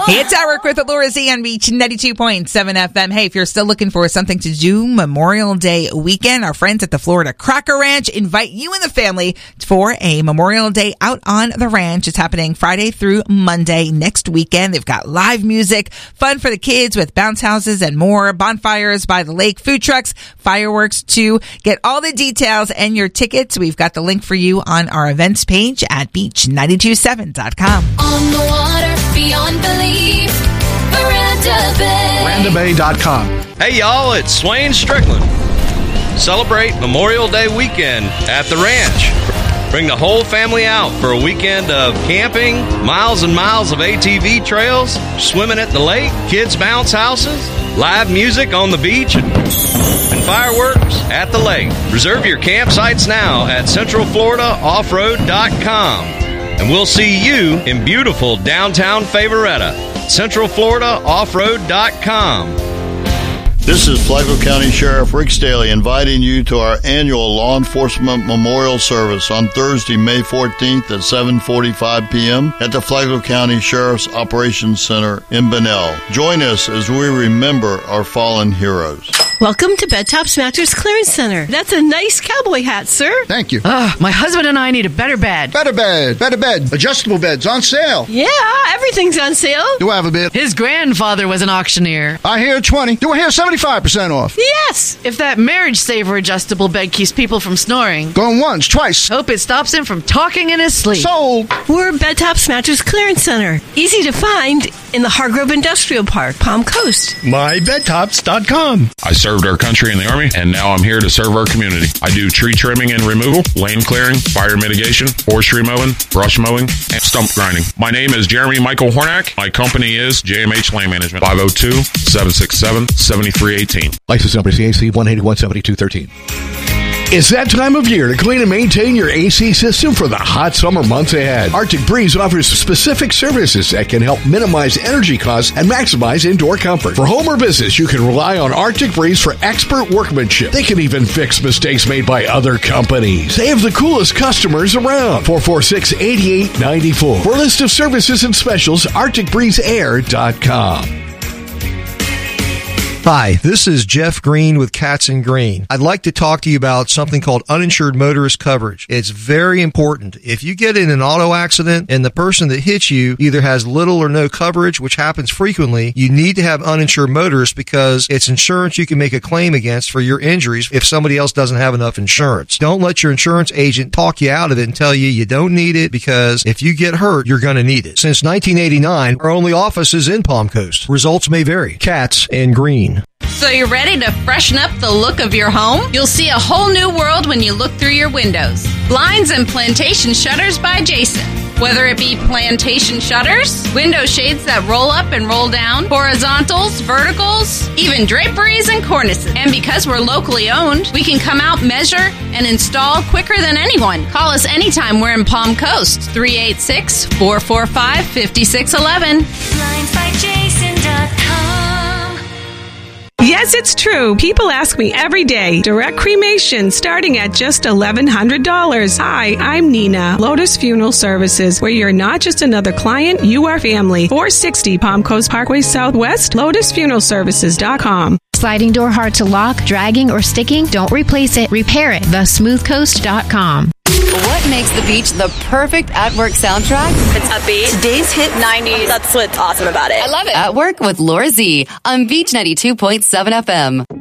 It's At Work with Laura Z on Beach 92.7 FM. Hey, if you're still looking for something to do Memorial Day weekend, our friends at the Florida Cracker Ranch invite you and the family for a Memorial Day out on the ranch. It's happening Friday through Monday next weekend. They've got live music, fun for the kids with bounce houses and more, bonfires by the lake, food trucks, fireworks too. Get all the details and your tickets. We've got the link for you on our events page at beach927.com. On the water, beyond belief, Miranda Bay. MirandaBay.com. Hey y'all, it's Swain Strickland. Celebrate Memorial Day weekend at the ranch. Bring the whole family out for a weekend of camping, miles and miles of ATV trails, swimming at the lake, kids' bounce houses, live music on the beach, and fireworks at the lake. Reserve your campsites now at CentralFloridaOffroad.com. And we'll see you in beautiful downtown Favoretta. CentralFloridaOffroad.com. This is Flagler County Sheriff Rick Staley inviting you to our annual Law Enforcement Memorial Service on Thursday, May 14th at 7:45 p.m. at the Flagler County Sheriff's Operations Center in Bunnell. Join us as we remember our fallen heroes. Welcome to Bed Tops Mattress Clearance Center. That's a nice cowboy hat, sir. Thank you. My husband and I need a better bed. Better bed. Better bed. Adjustable beds on sale. Yeah, everything's on sale. Do I have a bid? His grandfather was an auctioneer. I hear 20. Do I hear 75% off? Yes. If that Marriage Saver adjustable bed keeps people from snoring, Going once, twice. hope it stops him from talking in his sleep. Sold. We're Bed Tops Mattress Clearance Center. Easy to find in the Hargrove Industrial Park, Palm Coast. MyBedTops.com. I served our country in the Army, and now I'm here to serve our community. I do tree trimming and removal, lane clearing, fire mitigation, forestry mowing, brush mowing, and stump grinding. My name is Jeremy Michael Hornack. My company is JMH Land Management, 502-767-7318. License number CAC 1817213. It's that time of year to clean and maintain your AC system for the hot summer months ahead. Arctic Breeze offers specific services that can help minimize energy costs and maximize indoor comfort. For home or business, you can rely on Arctic Breeze for expert workmanship. They can even fix mistakes made by other companies. They have the coolest customers around. 446-8894. For a list of services and specials, ArcticBreezeAir.com. Hi, this is Jeff Green with Cats and Green. I'd like to talk to you about something called uninsured motorist coverage. It's very important. If you get in an auto accident and the person that hits you either has little or no coverage, which happens frequently, you need to have uninsured motorist because it's insurance you can make a claim against for your injuries if somebody else doesn't have enough insurance. Don't let your insurance agent talk you out of it and tell you you don't need it, because if you get hurt, you're going to need it. Since 1989, our only office is in Palm Coast. Results may vary. Cats and Green. So you're ready to freshen up the look of your home? You'll see a whole new world when you look through your windows. Blinds and Plantation Shutters by Jason. Whether it be plantation shutters, window shades that roll up and roll down, horizontals, verticals, even draperies and cornices. And because we're locally owned, we can come out, measure, and install quicker than anyone. Call us anytime we're in Palm Coast, 386-445-5611. BlindsByJason.com. Yes, it's true. People ask me every day. Direct cremation starting at just $1,100. Hi, I'm Nina, Lotus Funeral Services, where you're not just another client, you are family. 460 Palm Coast Parkway Southwest, LotusFuneralServices.com. Sliding door hard to lock, dragging, or sticking? Don't replace it. Repair it. TheSmoothCoast.com. What makes the beach the perfect at-work soundtrack? It's upbeat. Today's hit 90s. That's what's awesome about it. I love it. At Work with Laura Z on Beach 92.7 FM.